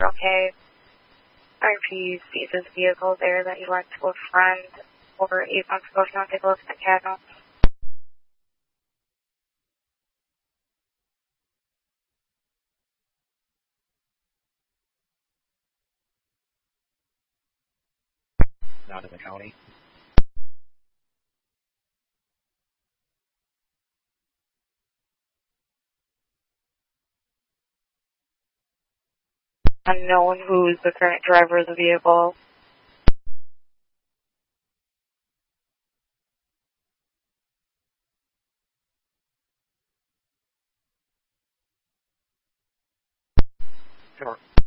okay. RP sees his vehicle there that you lent to a friend over 8 months ago. If you want to take a look at the CAD notes. Not in the county. Unknown who's the current driver of the vehicle. Sure.